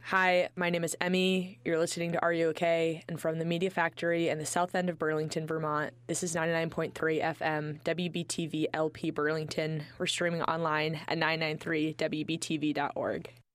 Hi, my name is Emmy. You're listening to Are You OK? And from the Media Factory in the south end of Burlington, Vermont, this is 99.3 FM, WBTV LP Burlington. We're streaming online at 993wbtv.org.